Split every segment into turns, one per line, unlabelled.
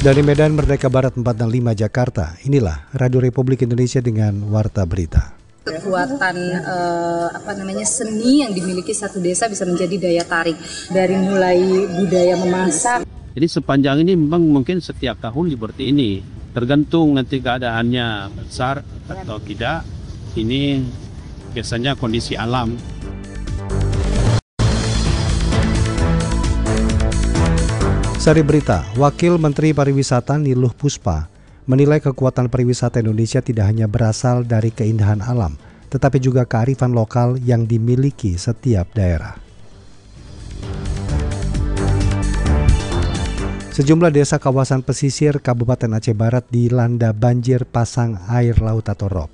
Dari Medan Merdeka Barat 465 Jakarta, inilah Radio Republik Indonesia dengan Warta Berita.
Kekuatan seni yang dimiliki satu desa bisa menjadi daya tarik dari mulai budaya memasak.
Jadi sepanjang ini memang mungkin setiap tahun seperti ini, tergantung nanti keadaannya besar atau tidak. Ini biasanya kondisi alam.
Sari Berita, Wakil Menteri Pariwisata Niluh Puspa menilai kekuatan pariwisata Indonesia tidak hanya berasal dari keindahan alam, tetapi juga kearifan lokal yang dimiliki setiap daerah. Sejumlah desa kawasan pesisir Kabupaten Aceh Barat dilanda banjir pasang air laut atau ROB.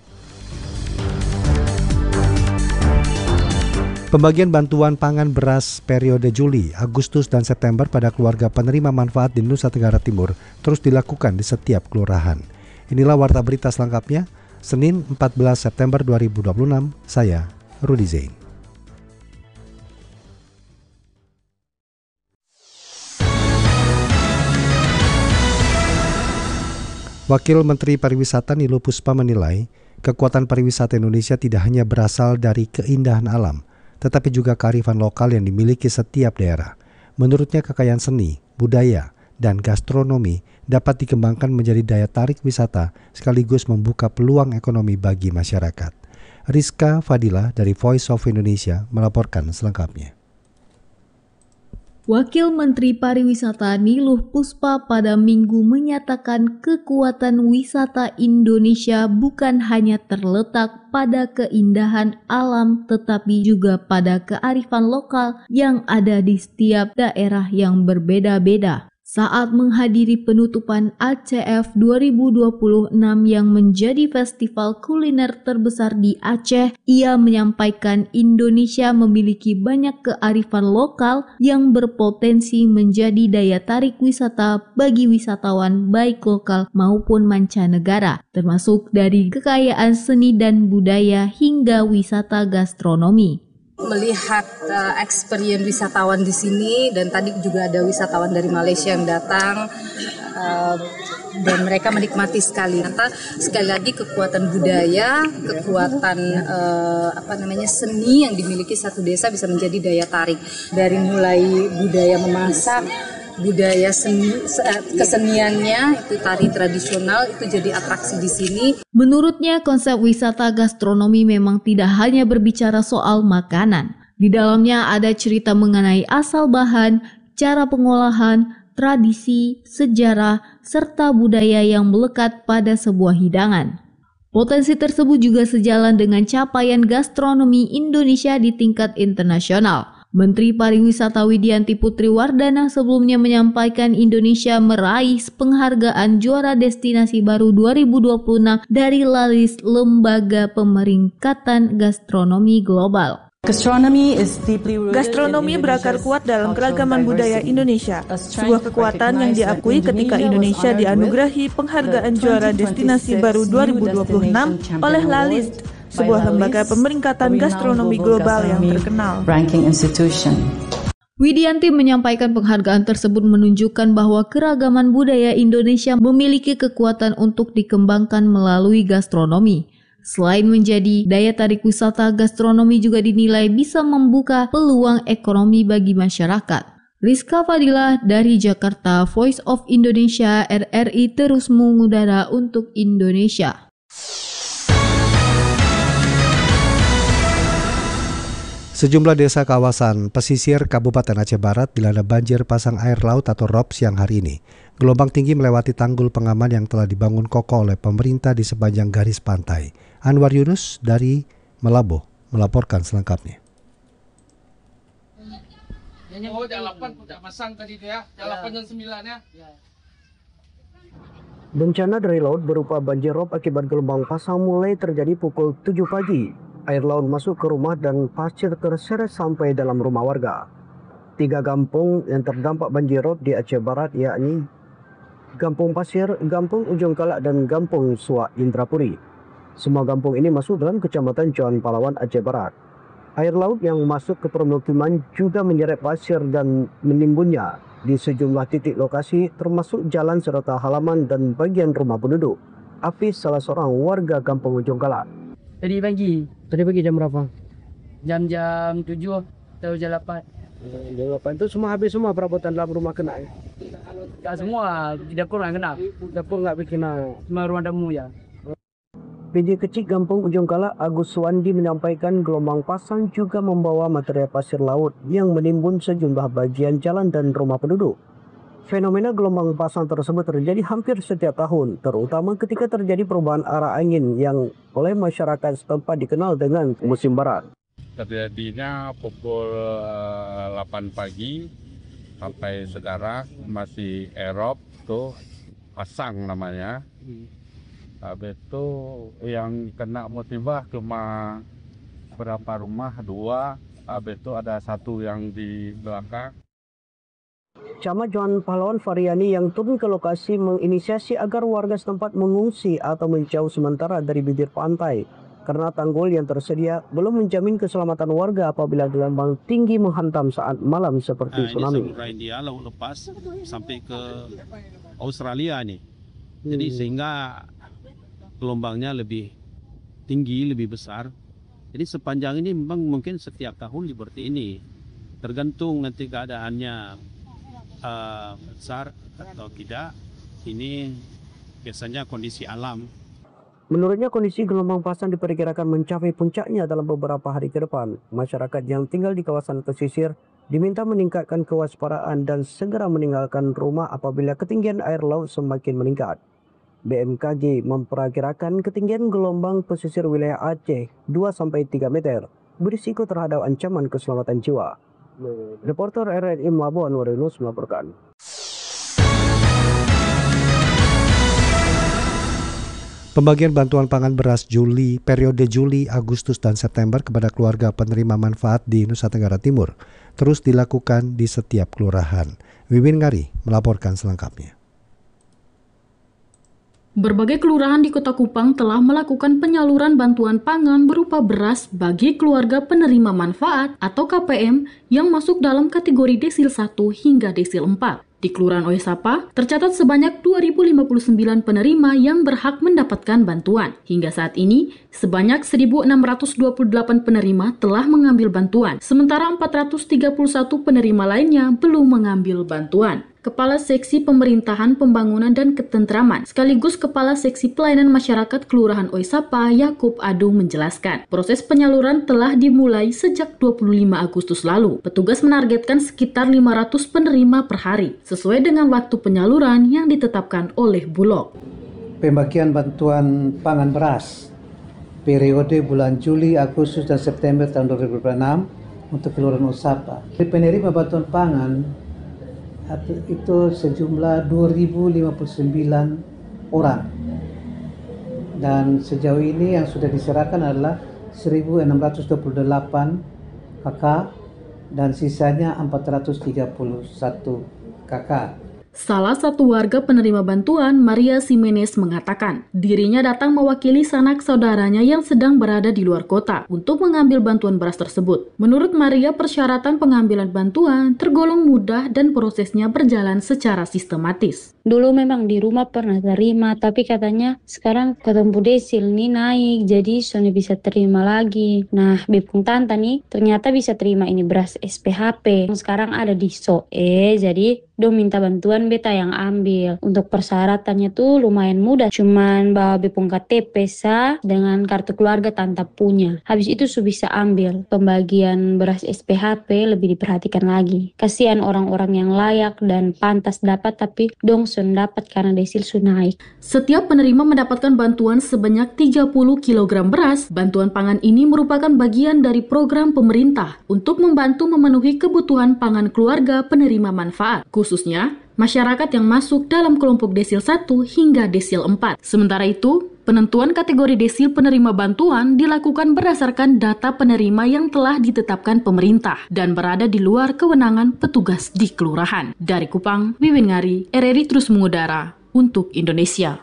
Pembagian bantuan pangan beras periode Juli, Agustus, dan September pada keluarga penerima manfaat di Nusa Tenggara Timur terus dilakukan di setiap kelurahan. Inilah Warta Berita selengkapnya, Senin 14 September 2026, saya Rudi Zain. Wakil Menteri Pariwisata Niluh Puspa menilai kekuatan pariwisata Indonesia tidak hanya berasal dari keindahan alam, tetapi juga kearifan lokal yang dimiliki setiap daerah. Menurutnya kekayaan seni, budaya, dan gastronomi dapat dikembangkan menjadi daya tarik wisata sekaligus membuka peluang ekonomi bagi masyarakat. Rizka Fadila dari Voice of Indonesia melaporkan selengkapnya.
Wakil Menteri Pariwisata Niluh Puspa pada Minggu menyatakan kekuatan wisata Indonesia bukan hanya terletak pada keindahan alam tetapi juga pada kearifan lokal yang ada di setiap daerah yang berbeda-beda. Saat menghadiri penutupan ACF 2026 yang menjadi festival kuliner terbesar di Aceh, ia menyampaikan Indonesia memiliki banyak kearifan lokal yang berpotensi menjadi daya tarik wisata bagi wisatawan baik lokal maupun mancanegara, termasuk dari kekayaan seni dan budaya hingga wisata gastronomi.
Melihat experience wisatawan di sini, dan tadi juga ada wisatawan dari Malaysia yang datang dan mereka menikmati sekali. Sekali lagi kekuatan budaya, kekuatan seni yang dimiliki satu desa bisa menjadi daya tarik dari mulai budaya memasak, budaya keseniannya, itu tari tradisional, itu jadi atraksi di sini.
Menurutnya, konsep wisata gastronomi memang tidak hanya berbicara soal makanan. Di dalamnya ada cerita mengenai asal bahan, cara pengolahan, tradisi, sejarah, serta budaya yang melekat pada sebuah hidangan. Potensi tersebut juga sejalan dengan capaian gastronomi Indonesia di tingkat internasional. Menteri Pariwisata Widianti Putri Wardana sebelumnya menyampaikan Indonesia meraih penghargaan juara destinasi baru 2026 dari LALIS, Lembaga Pemeringkatan Gastronomi Global.
Gastronomi berakar kuat dalam keragaman budaya Indonesia, sebuah kekuatan yang diakui ketika Indonesia dianugerahi penghargaan juara destinasi baru 2026 oleh LALIS, sebuah lembaga pemeringkatan gastronomi global yang terkenal.
Widianti menyampaikan penghargaan tersebut menunjukkan bahwa keragaman budaya Indonesia memiliki kekuatan untuk dikembangkan melalui gastronomi. Selain menjadi daya tarik wisata, gastronomi juga dinilai bisa membuka peluang ekonomi bagi masyarakat. Rizka Fadila dari Jakarta, Voice of Indonesia, RRI terus mengudara untuk Indonesia.
Sejumlah desa kawasan pesisir Kabupaten Aceh Barat dilanda banjir pasang air laut atau ROB siang hari ini. Gelombang tinggi melewati tanggul pengaman yang telah dibangun kokoh oleh pemerintah di sepanjang garis pantai. Anwar Yunus dari Melaboh melaporkan selengkapnya.
Oh, jam 8 udah pasang tadi ya. Jam 8 jam 9 ya.
Bencana dari laut berupa banjir rob akibat gelombang pasang mulai terjadi pukul 7 pagi. Air laut masuk ke rumah dan pasir terseret sampai dalam rumah warga. 3 kampung yang terdampak banjir rob di Aceh Barat yakni Kampung Pasir, Kampung Ujung Kalak, dan Kampung Suak Indrapuri. Semua kampung ini masuk dalam Kecamatan Cuan Palawan, Aceh Barat. Air laut yang masuk ke permukiman juga menyeret pasir dan menimbunnya. di sejumlah titik lokasi termasuk jalan serta halaman dan bagian rumah penduduk. Hafiz, salah seorang warga Kampung Ujung Kala.
Tadi pagi
jam berapa?
jam 7 atau jam 8.
Jam 8 itu semua habis semua perabotan dalam rumah kena.
Tak semua, di dapur nggak kena.
Dapur nggak kena.
Cuma ruang tamu ya.
PJ Kecil Kampung Ujung Kala Agus Suwandi menyampaikan gelombang pasang juga membawa material pasir laut yang menimbun sejumlah bagian jalan dan rumah penduduk. Fenomena gelombang pasang tersebut terjadi hampir setiap tahun, terutama ketika terjadi perubahan arah angin yang oleh masyarakat setempat dikenal dengan musim barat.
Terjadinya pukul 8 pagi sampai sekarang masih erop tuh pasang namanya. Habis itu yang kena musibah cuma berapa rumah, 2. Habis itu ada 1 yang di belakang.
Camat Johan Pahlawan Faryani yang turun ke lokasi menginisiasi agar warga setempat mengungsi atau menjauh sementara dari bibir pantai karena tanggul yang tersedia belum menjamin keselamatan warga apabila gelombang tinggi menghantam saat malam seperti tsunami.
Ini samudra India laut lepas sampai ke Australia nih. Jadi sehingga gelombangnya lebih tinggi, lebih besar. Jadi sepanjang ini memang mungkin setiap tahun seperti ini. Tergantung nanti keadaannya besar atau tidak. Ini biasanya kondisi alam.
Menurutnya kondisi gelombang pasang diperkirakan mencapai puncaknya dalam beberapa hari ke depan. Masyarakat yang tinggal di kawasan pesisir diminta meningkatkan kewaspadaan dan segera meninggalkan rumah apabila ketinggian air laut semakin meningkat. BMKG memperkirakan ketinggian gelombang pesisir wilayah Aceh 2-3 meter, berisiko terhadap ancaman keselamatan jiwa. Reporter RRI Melabuan Warinus melaporkan.
Pembagian bantuan pangan beras periode Juli, Agustus, dan September kepada keluarga penerima manfaat di Nusa Tenggara Timur terus dilakukan di setiap kelurahan. Wiwin Ngari melaporkan selengkapnya.
Berbagai kelurahan di Kota Kupang telah melakukan penyaluran bantuan pangan berupa beras bagi keluarga penerima manfaat atau KPM yang masuk dalam kategori desil 1 hingga desil 4. Di Kelurahan Oesapa, tercatat sebanyak 2.059 penerima yang berhak mendapatkan bantuan. Hingga saat ini, sebanyak 1.628 penerima telah mengambil bantuan, sementara 431 penerima lainnya belum mengambil bantuan. Kepala Seksi Pemerintahan Pembangunan dan Ketentraman sekaligus Kepala Seksi Pelayanan Masyarakat Kelurahan Oesapa, Yakub Adung menjelaskan, proses penyaluran telah dimulai sejak 25 Agustus lalu. Petugas menargetkan sekitar 500 penerima per hari, sesuai dengan waktu penyaluran yang ditetapkan oleh Bulog.
Pembagian bantuan pangan beras periode bulan Juli, Agustus, dan September tahun 2026 untuk Kelurahan Oesapa. Penerima bantuan pangan itu sejumlah 2.059 orang, dan sejauh ini yang sudah diserahkan adalah 1.628 KK dan sisanya 431 KK.
Salah satu warga penerima bantuan, Maria Simenes, mengatakan dirinya datang mewakili sanak saudaranya yang sedang berada di luar kota untuk mengambil bantuan beras tersebut. Menurut Maria, persyaratan pengambilan bantuan tergolong mudah dan prosesnya berjalan secara sistematis.
Dulu memang di rumah pernah terima, tapi katanya sekarang ketemu desil nih naik, jadi Sony bisa terima lagi. Nah, Bepung Tanta nih ternyata bisa terima ini beras SPHP. Sekarang ada di SOE, jadi do minta bantuan beta yang ambil. Untuk persyaratannya tuh lumayan mudah, cuman bawa Bepung KTP sah dengan kartu keluarga Tanta punya. Habis itu su bisa ambil. Pembagian beras SPHP lebih diperhatikan lagi. Kasihan orang-orang yang layak dan pantas dapat tapi dong dapat karena desil su naik.
Setiap penerima mendapatkan bantuan sebanyak 30 kg beras. Bantuan pangan ini merupakan bagian dari program pemerintah untuk membantu memenuhi kebutuhan pangan keluarga penerima manfaat, khususnya masyarakat yang masuk dalam kelompok desil 1 hingga desil 4. Sementara itu, penentuan kategori desil penerima bantuan dilakukan berdasarkan data penerima yang telah ditetapkan pemerintah dan berada di luar kewenangan petugas di kelurahan. Dari Kupang, Wiwin Ngari, RRI terus mengudara untuk Indonesia.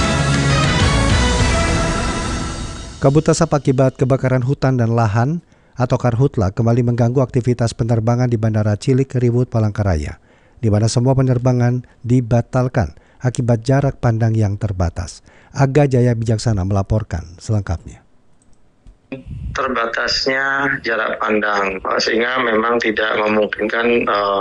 Kabut asap akibat kebakaran hutan dan lahan atau Karhutla kembali mengganggu aktivitas penerbangan di Bandara Cilik Kriwut Palangkaraya, di mana semua penerbangan dibatalkan akibat jarak pandang yang terbatas. Aga Jaya Bijaksana melaporkan selengkapnya.
Terbatasnya jarak pandang, sehingga memang tidak memungkinkan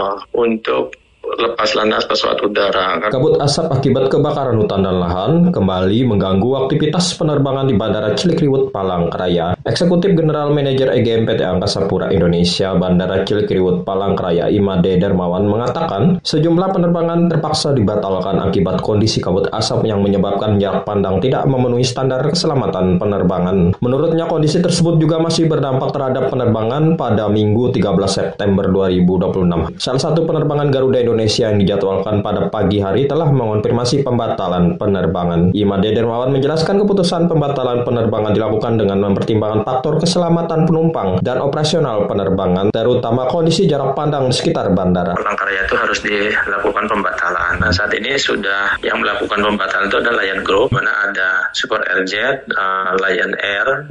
untuk lepas landas pesawat udara.
Kabut asap akibat kebakaran hutan dan lahan kembali mengganggu aktivitas penerbangan di Bandara Cilik Kriwut Palangkaraya. Eksekutif General Manager EGM PT Angkasa Pura Indonesia Bandara Cilik Kriwut Palangkaraya Imade Darmawan mengatakan sejumlah penerbangan terpaksa dibatalkan akibat kondisi kabut asap yang menyebabkan jarak pandang tidak memenuhi standar keselamatan penerbangan. Menurutnya kondisi tersebut juga masih berdampak terhadap penerbangan pada Minggu 13 September 2026. Salah satu penerbangan Garuda Indonesia yang dijadwalkan pada pagi hari telah mengonfirmasi pembatalan penerbangan. Imade Darmawan menjelaskan keputusan pembatalan penerbangan dilakukan dengan mempertimbangkan faktor keselamatan penumpang dan operasional penerbangan, terutama kondisi jarak pandang di sekitar bandara.
Palangkaraya itu harus dilakukan pembatalan. Nah, saat ini sudah yang melakukan pembatalan itu adalah Lion Group, mana ada Super Airjet, Lion Air,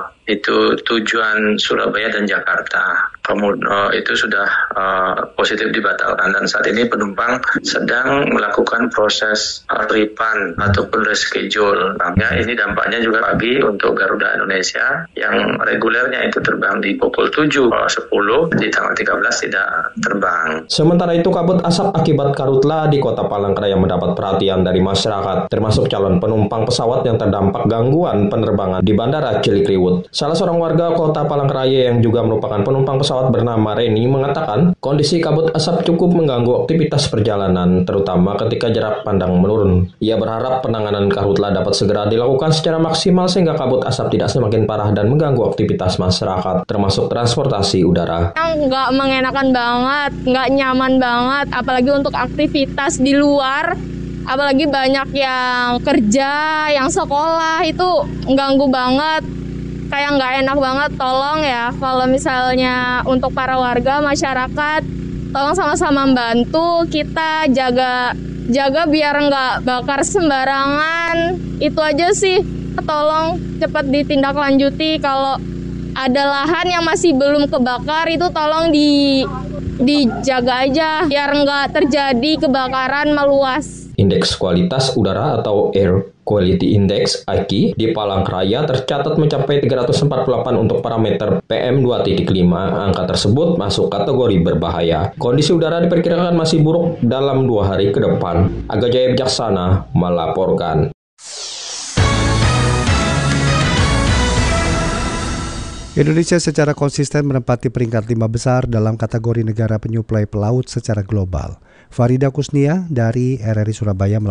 itu tujuan Surabaya dan Jakarta. Kemudian itu sudah positif dibatalkan, dan saat ini penumpang sedang melakukan proses refund ataupun reschedule. Ya, ini dampaknya juga pagi untuk Garuda Indonesia yang regulernya itu terbang di pukul 7.10 di tanggal 13 tidak terbang.
Sementara itu kabut asap akibat karhutla di Kota Palangkaraya mendapat perhatian dari masyarakat, termasuk calon penumpang pesawat yang terdampak gangguan penerbangan di Bandara Cilik Kriwut. Salah seorang warga Kota Palangkaraya yang juga merupakan penumpang pesawat bernama Reni mengatakan kondisi kabut asap cukup mengganggu aktivitas perjalanan, terutama ketika jarak pandang menurun. Ia berharap penanganan karhutla dapat segera dilakukan secara maksimal sehingga kabut asap tidak semakin parah dan mengganggu aktivitas masyarakat, termasuk transportasi udara.
Nggak mengenakan banget, nggak nyaman banget, apalagi untuk aktivitas di luar. Apalagi banyak yang kerja, yang sekolah, itu ganggu banget. Kayak nggak enak banget. Tolong ya, kalau misalnya untuk para warga, masyarakat, tolong sama-sama membantu kita jaga biar nggak bakar sembarangan. Itu aja sih, tolong cepat ditindaklanjuti. Kalau ada lahan yang masih belum kebakar, itu tolong dijaga aja biar nggak terjadi kebakaran meluas.
Indeks kualitas udara atau Air Quality Index (AQI) di Palangkaraya tercatat mencapai 348 untuk parameter PM2.5. Angka tersebut masuk kategori berbahaya. Kondisi udara diperkirakan masih buruk dalam 2 hari ke depan. Aga Jaya Bijaksana melaporkan.
Indonesia secara konsisten menempati peringkat 5 besar dalam kategori negara penyuplai pelaut secara global. Farida Kusnia dari RRI Surabaya